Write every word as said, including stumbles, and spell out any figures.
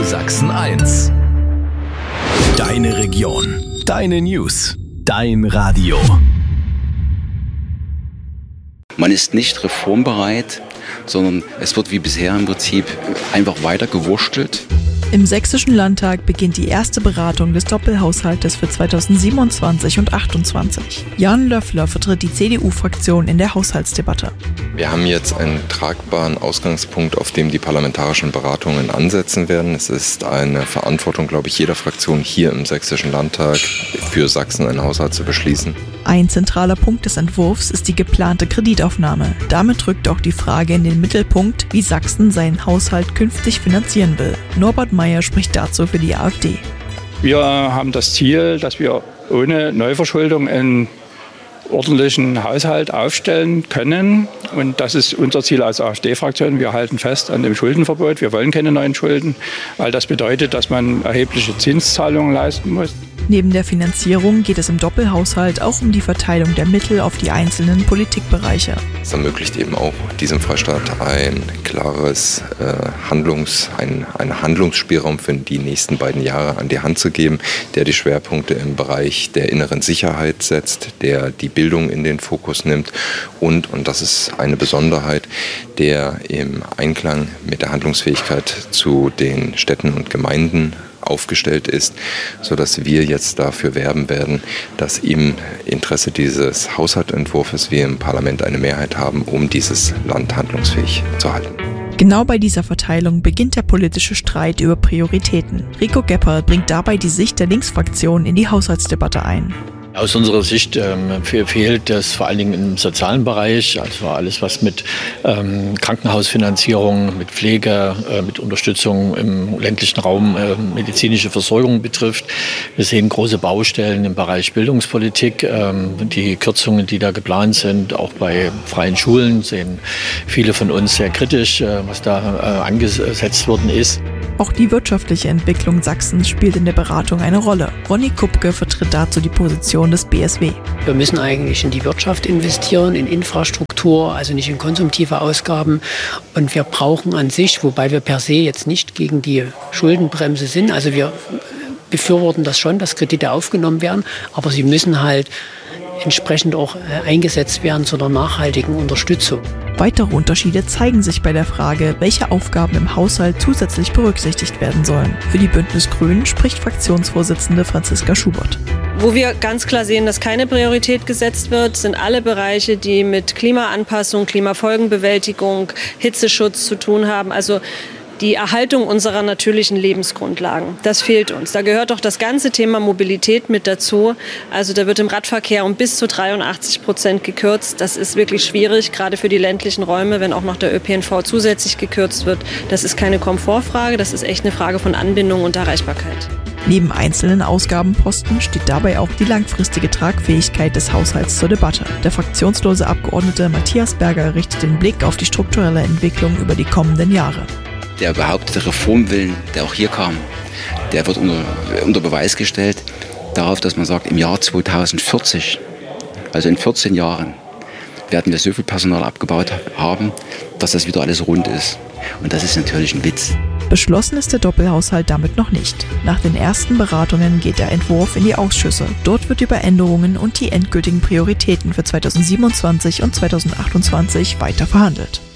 Sachsen eins. Deine Region. Deine News. Dein Radio. Man ist nicht reformbereit, sondern es wird wie bisher im Prinzip einfach weiter gewurstelt. Im Sächsischen Landtag beginnt die erste Beratung des Doppelhaushaltes für zweitausendsiebenundzwanzig und achtundzwanzig. Jan Löffler vertritt die C D U-Fraktion in der Haushaltsdebatte. Wir haben jetzt einen tragbaren Ausgangspunkt, auf dem die parlamentarischen Beratungen ansetzen werden. Es ist eine Verantwortung, glaube ich, jeder Fraktion hier im Sächsischen Landtag, für Sachsen einen Haushalt zu beschließen. Ein zentraler Punkt des Entwurfs ist die geplante Kreditaufnahme. Damit rückt auch die Frage in den Mittelpunkt, wie Sachsen seinen Haushalt künftig finanzieren will. Norbert Meyer spricht dazu für die AfD. Wir haben das Ziel, dass wir ohne Neuverschuldung einen ordentlichen Haushalt aufstellen können. Und das ist unser Ziel als AfD-Fraktion. Wir halten fest an dem Schuldenverbot. Wir wollen keine neuen Schulden, weil das bedeutet, dass man erhebliche Zinszahlungen leisten muss. Neben der Finanzierung geht es im Doppelhaushalt auch um die Verteilung der Mittel auf die einzelnen Politikbereiche. Es ermöglicht eben auch diesem Freistaat ein klares äh, Handlungs, ein, einen Handlungsspielraum für die nächsten beiden Jahre an die Hand zu geben, der die Schwerpunkte im Bereich der inneren Sicherheit setzt, der die Bildung in den Fokus nimmt und, und das ist eine Besonderheit, der im Einklang mit der Handlungsfähigkeit zu den Städten und Gemeinden aufgestellt ist, sodass wir jetzt dafür werben werden, dass im Interesse dieses Haushaltsentwurfs wir im Parlament eine Mehrheit haben, um dieses Land handlungsfähig zu halten. Genau bei dieser Verteilung beginnt der politische Streit über Prioritäten. Rico Gebhardt bringt dabei die Sicht der Linksfraktion in die Haushaltsdebatte ein. Aus unserer Sicht ähm, fehlt es vor allen Dingen im sozialen Bereich, also alles was mit ähm, Krankenhausfinanzierung, mit Pflege, äh, mit Unterstützung im ländlichen Raum, äh, medizinische Versorgung betrifft. Wir sehen große Baustellen im Bereich Bildungspolitik. Ähm, die Kürzungen, die da geplant sind, auch bei freien Schulen, sehen viele von uns sehr kritisch, äh, was da äh, angesetzt worden ist. Auch die wirtschaftliche Entwicklung Sachsens spielt in der Beratung eine Rolle. Ronny Kupke vertritt dazu die Position des B S W. Wir müssen eigentlich in die Wirtschaft investieren, in Infrastruktur, also nicht in konsumtive Ausgaben. Und wir brauchen an sich, wobei wir per se jetzt nicht gegen die Schuldenbremse sind, also wir befürworten das schon, dass Kredite aufgenommen werden, aber sie müssen halt entsprechend auch eingesetzt werden zu einer nachhaltigen Unterstützung. Weitere Unterschiede zeigen sich bei der Frage, welche Aufgaben im Haushalt zusätzlich berücksichtigt werden sollen. Für die Bündnis Grünen spricht Fraktionsvorsitzende Franziska Schubert. Wo wir ganz klar sehen, dass keine Priorität gesetzt wird, sind alle Bereiche, die mit Klimaanpassung, Klimafolgenbewältigung, Hitzeschutz zu tun haben. Also die Erhaltung unserer natürlichen Lebensgrundlagen. Das fehlt uns. Da gehört auch das ganze Thema Mobilität mit dazu. Also da wird im Radverkehr um bis zu dreiundachtzig Prozent gekürzt. Das ist wirklich schwierig, gerade für die ländlichen Räume, wenn auch noch der Ö P N V zusätzlich gekürzt wird. Das ist keine Komfortfrage, das ist echt eine Frage von Anbindung und Erreichbarkeit. Neben einzelnen Ausgabenposten steht dabei auch die langfristige Tragfähigkeit des Haushalts zur Debatte. Der fraktionslose Abgeordnete Matthias Berger richtet den Blick auf die strukturelle Entwicklung über die kommenden Jahre. Der behauptete Reformwillen, der auch hier kam, der wird unter, unter Beweis gestellt darauf, dass man sagt, im Jahr zweitausendvierzig, also in vierzehn Jahren, werden wir so viel Personal abgebaut haben, dass das wieder alles rund ist. Und das ist natürlich ein Witz. Beschlossen ist der Doppelhaushalt damit noch nicht. Nach den ersten Beratungen geht der Entwurf in die Ausschüsse. Dort wird über Änderungen und die endgültigen Prioritäten für zweitausendsiebenundzwanzig und zweitausendachtundzwanzig weiter verhandelt.